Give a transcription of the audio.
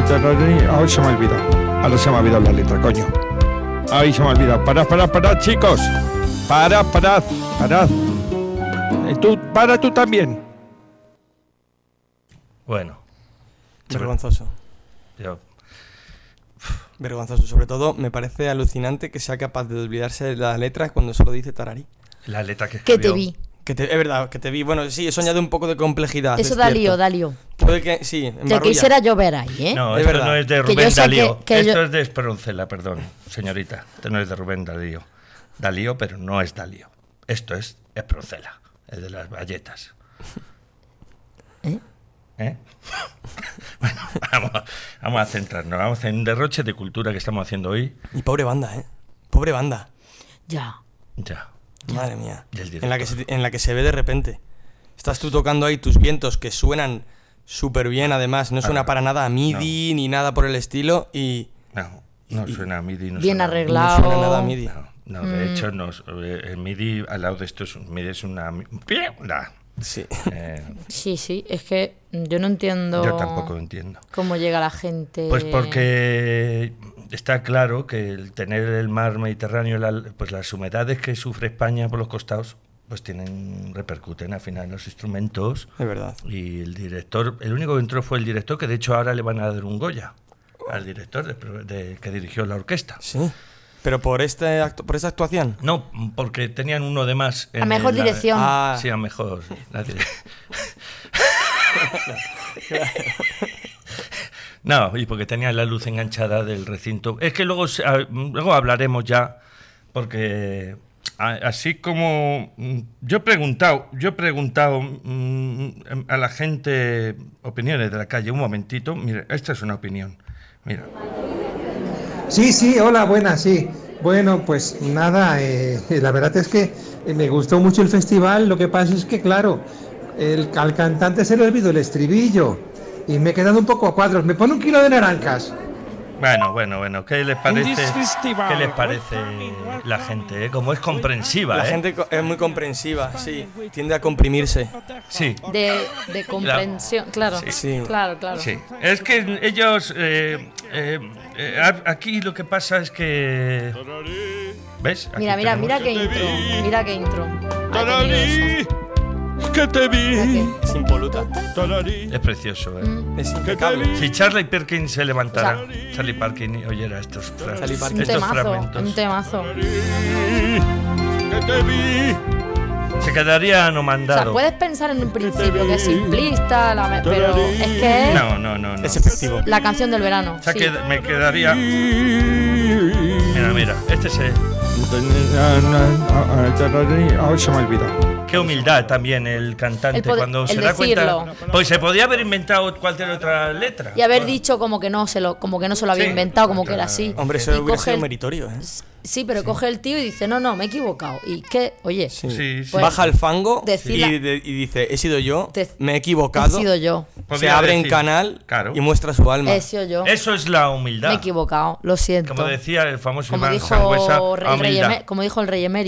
Ay, se me ha olvidado. Ahora se me ha olvidado la letra, coño. Ay, se me ha olvidado. Parad, chicos. Parad. Tú también. Bueno. Vergonzoso. Yo... Vergonzoso. Sobre todo, me parece alucinante que sea capaz de olvidarse de las letras cuando solo dice tararí. La letra que Que escribió. te vi. Es verdad, que te vi. Bueno, sí, eso añade un poco de complejidad. Eso es da cierto. lío. Puede que, sí, Te embarrulla. quisiera llover ahí, ¿eh? No, Es esto verdad. no es de Que Rubén yo sé Darío. que Esto yo- es de Esperoncela, perdón, señorita. Esto no es de Rubén Darío. Darío, pero no es Darío. Esto es Esperoncela, el de las galletas. ¿Eh? Bueno, vamos a centrarnos. Vamos en un derroche de cultura que estamos haciendo hoy. Y pobre banda, ¿eh? Pobre banda. Ya. Ya. Madre mía. Y el En la que se ve de repente. Estás tú tocando ahí tus vientos que suenan súper bien, además. No suena para nada a MIDI ni nada por el estilo. Y No suena a MIDI. No Bien suena, arreglado. no suena nada a MIDI. No, de hecho, el MIDI al lado de esto MIDI es una... Sí. Sí, es que yo no entiendo Yo tampoco lo entiendo. cómo llega la gente. Pues porque está claro que el tener el mar Mediterráneo, pues las humedades que sufre España por los costados, pues repercuten al final en los instrumentos. Es verdad. Y el director, el único que entró fue el director, que de hecho ahora le van a dar un Goya al director que dirigió la orquesta. Sí. ¿Pero por esta actuación? No, porque tenían uno de más. A mejor dirección. Sí, a mejor. No, y porque tenía la luz enganchada del recinto. Es que luego hablaremos ya, porque así como yo he preguntado a la gente opiniones de la calle. Un momentito, mire, esta es una opinión. Mira. Sí, hola, buenas, sí. Bueno, pues nada, la verdad es que me gustó mucho el festival. Lo que pasa es que, claro, al cantante se le olvidó el estribillo y me he quedado un poco a cuadros. ¿Me pone 1 kilo de naranjas? Bueno, ¿qué les parece la gente? Como es comprensiva, La gente es muy comprensiva, sí. Tiende a comprimirse. Sí. De comprensión, claro. Sí. Claro. Sí. Es que ellos... aquí lo que pasa es que... ¿Ves? Aquí Mira tenemos- qué intro. Tararí, que te vi. Es impoluta. Tararí. Es precioso, ¿eh? Es impecable. Si Charlie Perkins se levantara, Charlie Perkins oyera estos Charlie Perkins. Un temazo. Que te vi. se quedaría O sea, nomandado. puedes pensar en un principio que es simplista, pero es que es No. Es efectivo. la canción del verano. O sea, Sí. que me quedaría... Mira, este es... Ay, se me ha olvidado. Qué humildad también el cantante cuando el se da decirlo. cuenta. Pues se podía haber inventado cualquier otra letra. Y haber dicho como que no se lo había Sí. inventado, como que era así. Hombre, Y eso hubiera coge sido el- meritorio, ¿eh? Sí, pero coge el tío y dice, no, me he equivocado. Y que, oye, Sí. Pues, baja el fango decirla- y dice, he sido yo, Te- me he he equivocado. sido yo. Se Podría abre en decir, canal claro. y muestra su alma. He sido yo. Eso es la Me he humildad. equivocado, lo siento. Como decía el famoso Como Iván dijo Sangüesa, el rey humildad. como dijo el rey emérito.